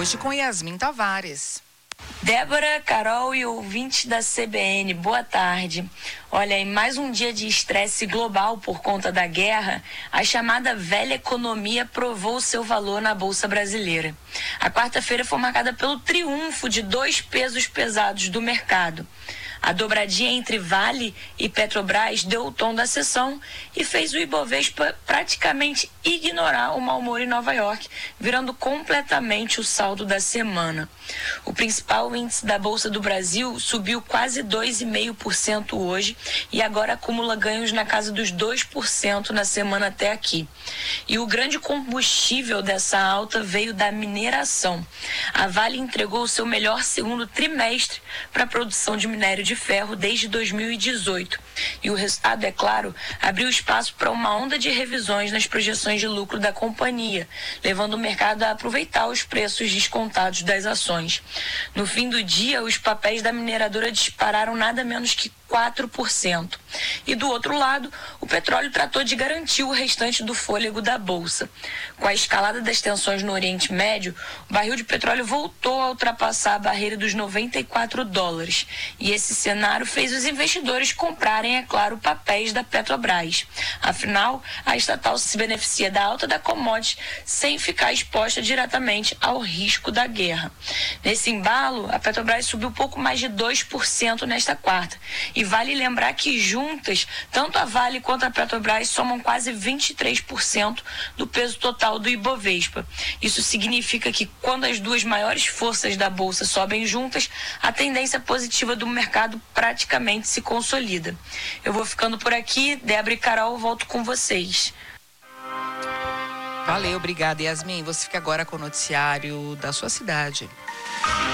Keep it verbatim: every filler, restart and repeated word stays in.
hoje com Yasmin Tavares. Débora, Carol e ouvintes da C B N, boa tarde. Olha, em mais um dia de estresse global por conta da guerra, a chamada velha economia provou seu valor na Bolsa Brasileira. A quarta-feira foi marcada pelo triunfo de dois pesos pesados do mercado. A dobradinha entre Vale e Petrobras deu o tom da sessão e fez o Ibovespa praticamente ignorar o mau humor em Nova York, virando completamente o saldo da semana. O principal índice da Bolsa do Brasil subiu quase dois vírgula cinco por cento hoje e agora acumula ganhos na casa dos dois por cento na semana até aqui. E o grande combustível dessa alta veio da mineração. A Vale entregou o seu melhor segundo trimestre para a produção de minério de ferro desde dois mil e dezoito. E o resultado, é claro, abriu espaço para uma onda de revisões nas projeções de lucro da companhia, levando o mercado a aproveitar os preços descontados das ações. No fim do dia, os papéis da mineradora dispararam nada menos que quatro por cento. E do outro lado, o petróleo tratou de garantir o restante do fôlego da Bolsa. Com a escalada das tensões no Oriente Médio, o barril de petróleo voltou a ultrapassar a barreira dos noventa e quatro dólares. E esse cenário fez os investidores comprarem, é claro, papéis da Petrobras. Afinal, a estatal se beneficia da alta da commodity sem ficar exposta diretamente ao risco da guerra. Nesse embalo, a Petrobras subiu pouco mais de dois por cento nesta quarta. E vale lembrar que juntas, tanto a Vale quanto a Petrobras somam quase vinte e três por cento do peso total do Ibovespa. Isso significa que quando as duas maiores forças da Bolsa sobem juntas, a tendência positiva do mercado praticamente se consolida. Eu vou ficando por aqui. Débora e Carol, volto com vocês. Valeu, obrigada, Yasmin. Você fica agora com o noticiário da sua cidade.